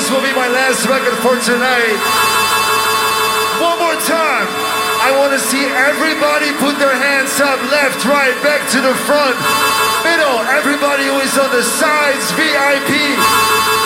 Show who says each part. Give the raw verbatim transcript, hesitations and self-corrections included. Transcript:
Speaker 1: This will be my last record for tonight. One more time. I want to see everybody put their hands up, left, right, back to the front, middle, everybody who is on the sides, V I P.